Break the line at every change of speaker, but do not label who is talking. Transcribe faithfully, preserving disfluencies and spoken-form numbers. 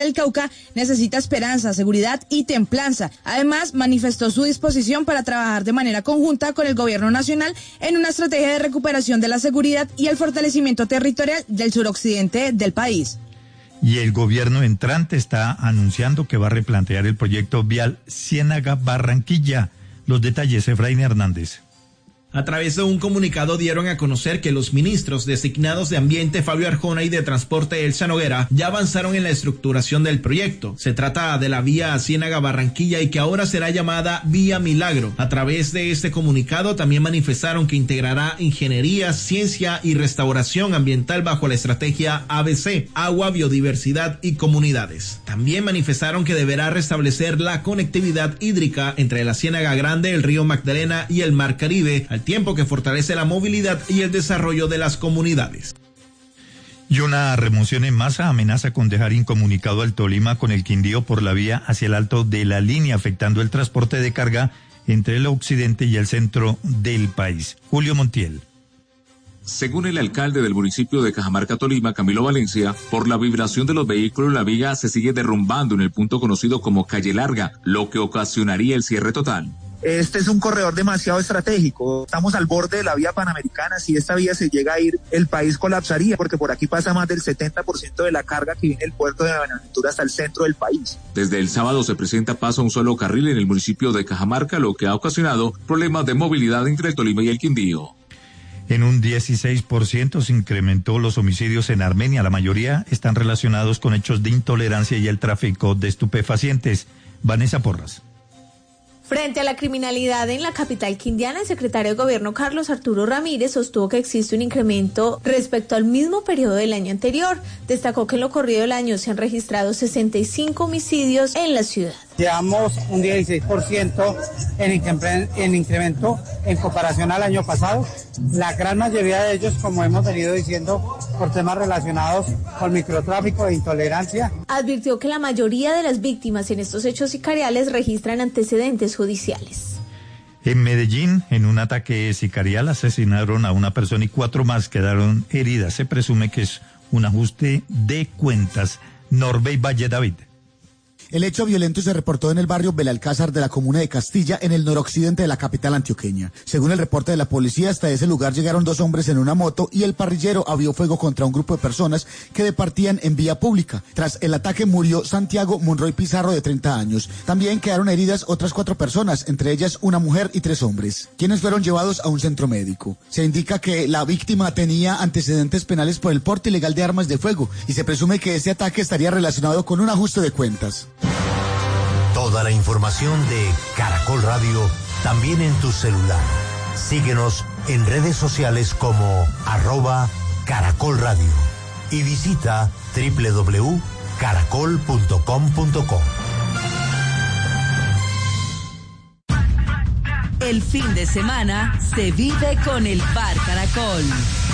del Cauca necesita esperanza, seguridad y templanza. Además, manifestó su disposición para trabajar de manera conjunta con el gobierno nacional en una estrategia de recuperación de la seguridad y el fortalecimiento territorial del suroccidente del país.
Y el gobierno entrante está anunciando que va a replantear el proyecto vial Ciénaga-Barranquilla. Los detalles, Efraín Hernández.
A través de un comunicado dieron a conocer que los ministros designados de Ambiente, Fabio Arjona, y de Transporte, Elsa Noguera, ya avanzaron en la estructuración del proyecto. Se trata de la vía Ciénaga-Barranquilla y que ahora será llamada Vía Milagro. A través de este comunicado también manifestaron que integrará ingeniería, ciencia y restauración ambiental bajo la estrategia A B C, agua, biodiversidad y comunidades. También manifestaron que deberá restablecer la conectividad hídrica entre la Ciénaga Grande, el río Magdalena y el Mar Caribe, al tiempo que fortalece la movilidad y el desarrollo de las comunidades.
Y una remoción en masa amenaza con dejar incomunicado al Tolima con el Quindío por la vía hacia el alto de la línea, afectando el transporte de carga entre el occidente y el centro del país. Julio Montiel.
Según el alcalde del municipio de Cajamarca, Tolima, Camilo Valencia, por la vibración de los vehículos, la viga se sigue derrumbando en el punto conocido como Calle Larga, lo que ocasionaría el cierre total.
Este es un corredor demasiado estratégico. Estamos al borde de la vía panamericana. Si esta vía se llega a ir, el país colapsaría, porque por aquí pasa más del setenta por ciento de la carga que viene del puerto de Buenaventura hasta el centro del país.
Desde el sábado se presenta paso a un solo carril en el municipio de Cajamarca, lo que ha ocasionado problemas de movilidad entre el Tolima y el Quindío.
En un dieciséis por ciento se incrementó los homicidios en Armenia. La mayoría están relacionados con hechos de intolerancia y el tráfico de estupefacientes. Vanessa Porras.
Frente a la criminalidad en la capital quindiana, el secretario de Gobierno Carlos Arturo Ramírez sostuvo que existe un incremento respecto al mismo periodo del año anterior. Destacó que en lo corrido del año se han registrado sesenta y cinco homicidios en la ciudad.
Llevamos un dieciséis por ciento en, incre- en incremento en comparación al año pasado. La gran mayoría de ellos, como hemos venido diciendo, por temas relacionados con microtráfico e intolerancia.
Advirtió que la mayoría de las víctimas en estos hechos sicariales registran antecedentes judiciales.
En Medellín, en un ataque sicarial, asesinaron a una persona y cuatro más quedaron heridas. Se presume que es un ajuste de cuentas. Norbey Valle David.
El hecho violento se reportó en el barrio Belalcázar de la comuna de Castilla, en el noroccidente de la capital antioqueña. Según el reporte de la policía, hasta ese lugar llegaron dos hombres en una moto y el parrillero abrió fuego contra un grupo de personas que departían en vía pública. Tras el ataque murió Santiago Monroy Pizarro, de treinta años. También quedaron heridas otras cuatro personas, entre ellas una mujer y tres hombres, quienes fueron llevados a un centro médico. Se indica que la víctima tenía antecedentes penales por el porte ilegal de armas de fuego y se presume que este ataque estaría relacionado con un ajuste de cuentas.
Toda la información de Caracol Radio también en tu celular. Síguenos en redes sociales como arroba Caracol Radio y visita doble u doble u doble u punto caracol punto com punto co.
El fin de semana se vive con el Bar Caracol.